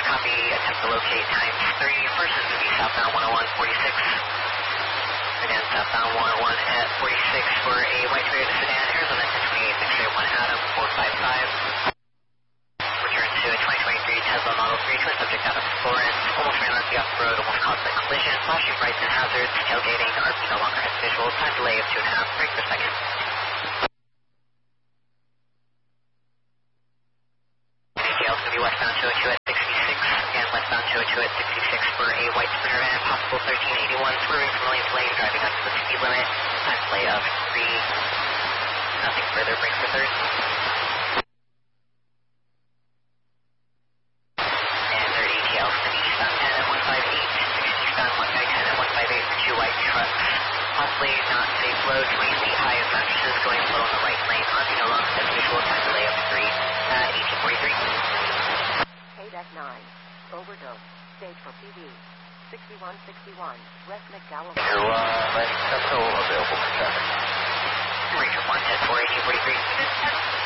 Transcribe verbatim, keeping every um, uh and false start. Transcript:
copy, attempt to locate times three. First is going to be southbound one oh one forty-six. Again, southbound one oh one at forty-six for a white Toyota sedan, Arizona between X-ray one Adam four five five. Return to a twenty twenty-three Tesla Model three to a subject out of Florence. Almost ran onto the off-road, almost caused a collision. Flashing brights and hazards, tailgating. R P no longer has visual. Time delay of two and a half. Break per second. Details going to be westbound two oh two at sixty-six. Again, westbound two oh two at sixty-six for a white Sprinter van. Possible thirteen eighty-one. Swerving from lane to lane, driving up to the speed limit. Time delay of three. Nothing further. Break for third. Possibly not safe load, twenty feet high of mattresses going low in the right lane. R P no longer has visual. Time delay of three at eighteen forty-three. K nine, overdose, stage for P D, sixty-one sixty-one, West McDowell. Your uh, landing tempo available for traffic. Ranger one at four eighteen forty-three.